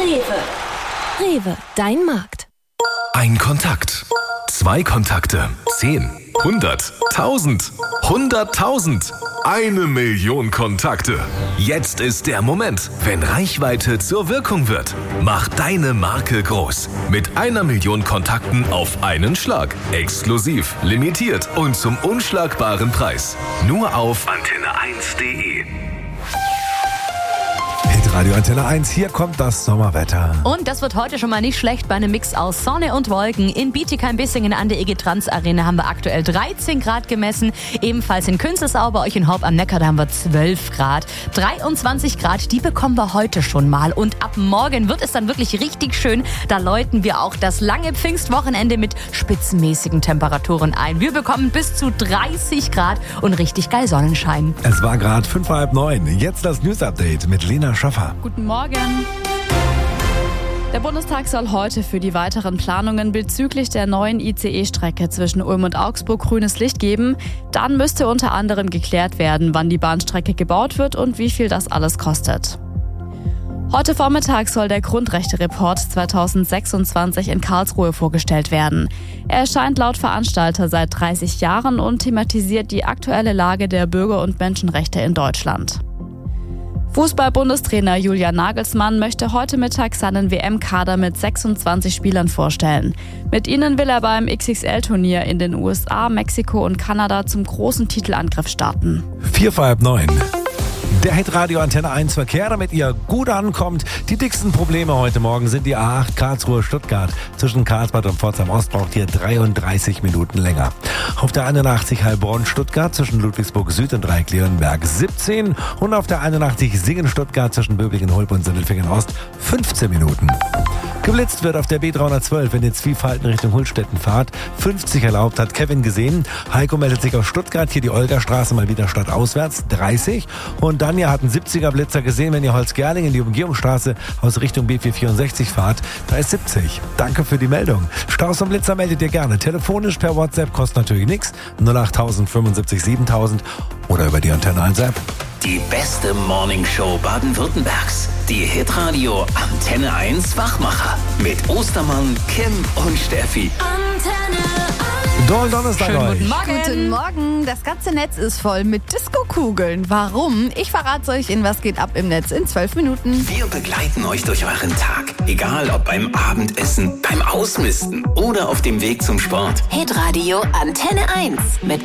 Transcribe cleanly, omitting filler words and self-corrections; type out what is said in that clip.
Rewe, dein Markt. Ein Kontakt. 2 Kontakte. 10. 100. 1000. 100.000. 1 Million Kontakte. Jetzt ist der Moment, wenn Reichweite zur Wirkung wird. Mach deine Marke groß. Mit 1 Million Kontakten auf einen Schlag. Exklusiv, limitiert und zum unschlagbaren Preis. Nur auf antenne1.de. Radio Antenne 1, hier kommt das Sommerwetter. Und das wird heute schon mal nicht schlecht bei einem Mix aus Sonne und Wolken. In Bietigheim-Bissingen an der IG Trans Arena haben wir aktuell 13 Grad gemessen. Ebenfalls in Künzelsau bei euch in Horb am Neckar, da haben wir 12 Grad. 23 Grad, die bekommen wir heute schon mal. Und ab morgen wird es dann wirklich richtig schön. Da läuten wir auch das lange Pfingstwochenende mit spitzenmäßigen Temperaturen ein. Wir bekommen bis zu 30 Grad und richtig geil Sonnenschein. Es war gerade 8:55. Jetzt das News-Update mit Lena Schaffer. Guten Morgen. Der Bundestag soll heute für die weiteren Planungen bezüglich der neuen ICE-Strecke zwischen Ulm und Augsburg grünes Licht geben. Dann müsste unter anderem geklärt werden, wann die Bahnstrecke gebaut wird und wie viel das alles kostet. Heute Vormittag soll der Grundrechte-Report 2026 in Karlsruhe vorgestellt werden. Er erscheint laut Veranstalter seit 30 Jahren und thematisiert die aktuelle Lage der Bürger- und Menschenrechte in Deutschland. Fußball-Bundestrainer Julian Nagelsmann möchte heute Mittag seinen WM-Kader mit 26 Spielern vorstellen. Mit ihnen will er beim XXL-Turnier in den USA, Mexiko und Kanada zum großen Titelangriff starten. 8:45. Der Hitradio Antenne 1 Verkehr, damit ihr gut ankommt. Die dicksten Probleme heute Morgen sind die A8 Karlsruhe-Stuttgart. Zwischen Karlsbad und Pforzheim Ost braucht ihr 33 Minuten länger. Auf der 81 Heilbronn-Stuttgart zwischen Ludwigsburg Süd und Dreieck-Leonberg 17. Und auf der 81 Singen-Stuttgart zwischen Böblingen-Hulb und Sindelfingen Ost 15 Minuten. Geblitzt wird auf der B312, wenn ihr Zwiefalten Richtung Hullstetten fahrt. 50 erlaubt, hat Kevin gesehen. Heiko meldet sich aus Stuttgart, hier die Olgastraße mal wieder stadtauswärts, 30. Und Danja hat einen 70er Blitzer gesehen, wenn ihr Holzgerling in die Umgehungsstraße aus Richtung B464 fahrt. Da ist 70. Danke für die Meldung. Staus und Blitzer meldet ihr gerne. Telefonisch per WhatsApp, kostet natürlich nichts. 08000 75 7000 oder über die Antenne 1 App. Die beste Morningshow Baden-Württembergs. Die Hitradio Antenne 1 Wachmacher. Mit Ostermann, Kim und Steffi. Donnerstag Schönen euch. guten Morgen. Guten Morgen. Das ganze Netz ist voll mit Disco-Kugeln. Warum? Ich verrate euch in Was geht ab im Netz in 12 Minuten. Wir begleiten euch durch euren Tag. Egal ob beim Abendessen, beim Ausmisten oder auf dem Weg zum Sport. Hitradio Antenne 1 mit